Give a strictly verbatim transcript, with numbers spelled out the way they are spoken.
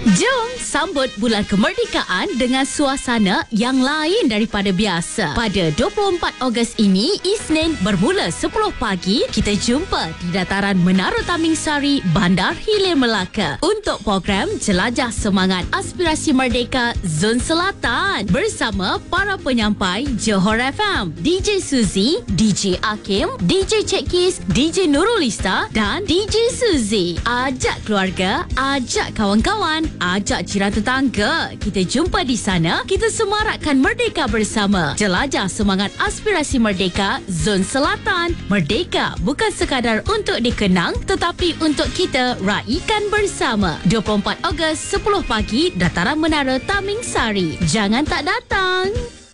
Jom sambut bulan kemerdekaan dengan suasana yang lain daripada biasa. Pada dua puluh empat Ogos ini, Isnin bermula sepuluh pagi, kita jumpa di dataran Menara Taming Sari, Bandar Hilir Melaka untuk program Jelajah Semangat Aspirasi Merdeka Zon Selatan bersama para penyampai Johor F M, D J Suzy, D J Akim, D J Cekis, D J Nurulista dan D J Suzy. Ajak keluarga, ajak kawan-kawan, ajak jiran tetangga. Kita jumpa di sana, kita semarakkan merdeka bersama. Jelajah semangat aspirasi merdeka Zon Selatan. Merdeka bukan sekadar untuk dikenang, tetapi untuk kita raikan bersama. dua puluh empat Ogos, sepuluh pagi, dataran Menara Taming Sari. Jangan tak datang.